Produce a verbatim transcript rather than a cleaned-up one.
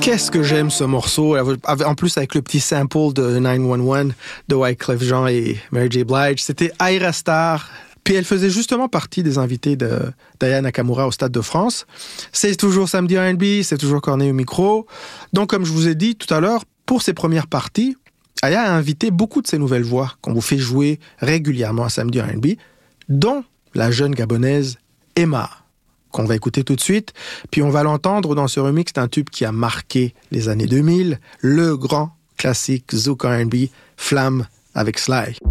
Qu'est-ce que j'aime ce morceau, en plus avec le petit sample de neuf un un de Wyclef Jean et Mary J. Blige. C'était Aira Star. Puis elle faisait justement partie des invités de d'Aya Nakamura au Stade de France. C'est toujours Samedi R and B, c'est toujours Corneille au micro. Donc comme je vous ai dit tout à l'heure, pour ses premières parties, Aya a invité beaucoup de ses nouvelles voix qu'on vous fait jouer régulièrement à Samedi R and B, dont la jeune gabonaise Emma, qu'on va écouter tout de suite. Puis on va l'entendre dans ce remix d'un tube qui a marqué les années deux mille, le grand classique Zouk R and B, Flamme avec Sly.